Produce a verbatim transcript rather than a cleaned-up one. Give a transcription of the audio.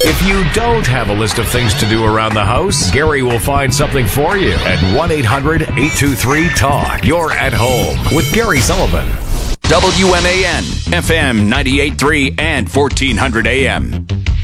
If you don't have a list of things to do around the house, Gary will find something for you at one eight hundred eight two three talk. You're at home with Gary Sullivan. W M A N, F M ninety-eight point three and fourteen hundred A M.